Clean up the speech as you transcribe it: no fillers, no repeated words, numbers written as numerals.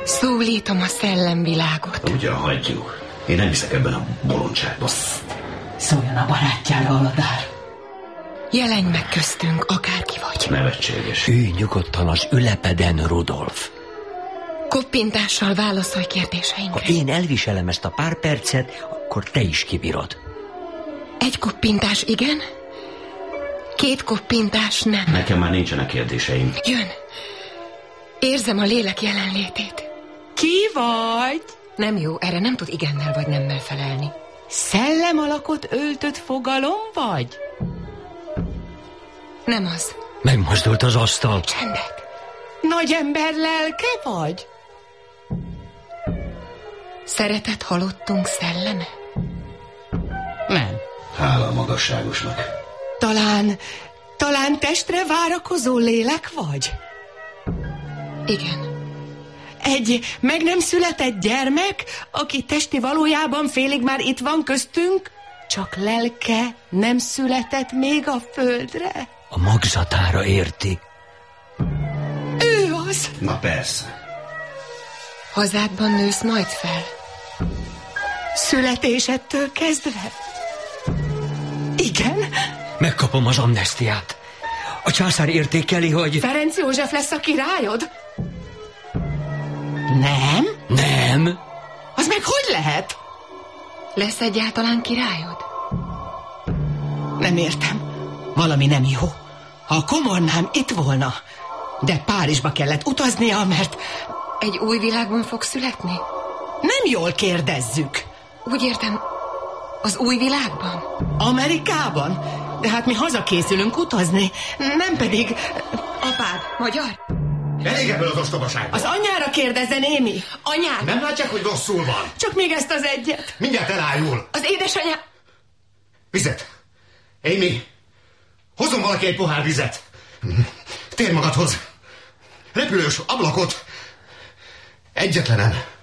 Szólítom a szellemvilágot. Ugyan hagyjuk. Én nem hiszek ebben a bolondságban. Szóljon a barátjára, Aladár. Jelenj meg köztünk, akárki vagy. Nevetséges. Ülj nyugodtan az ülepeden, Rudolf. Koppintással válaszolj kérdéseinkre. Ha én elviselem ezt a pár percet, akkor te is kibírod. Egy koppintás igen, 2 koppintás nem. Nekem már nincsenek kérdéseim. Jön. Érzem a lélek jelenlétét. Ki vagy? Nem jó, erre nem tud igennel vagy nemmel felelni. Szellem alakot öltött fogalom vagy? Nem az. Megmozdult az asztal. Csendet. Nagy ember lelke vagy? Szeretett halottunk szelleme? Nem. Hála a magasságosnak. Talán testre várakozó lélek vagy? Igen. Egy meg nem született gyermek, aki testi valójában félig már itt van köztünk, csak lelke nem született még a földre? A magzatára érti. Ő az! Na persze. Hazádban nősz majd fel? Születésettől kezdve? Igen? Megkapom az amnesztiát. A császár értékeli, hogy... Ferenc József lesz a királyod? Nem? Nem. Az meg hogy lehet? Lesz egyáltalán királyod? Nem értem. Valami nem jó. Ha a komornám itt volna, de Párizsba kellett utaznia, mert... Egy új világban fog születni? Nem jól kérdezzük. Úgy értem, az új világban? Amerikában? De hát mi hazakészülünk utazni, nem pedig... Apád, magyar? Elég ebből az ostobaságból. Az anyjára kérdezzen, Émi. Anyád? Nem látják, hogy rosszul van? Csak még ezt az egyet. Mindjárt elájul. Az édesanyja... Vizet. Amy, hozzon valaki egy pohár vizet. Térj magadhoz. Repülős ablakot. Egyetlenem.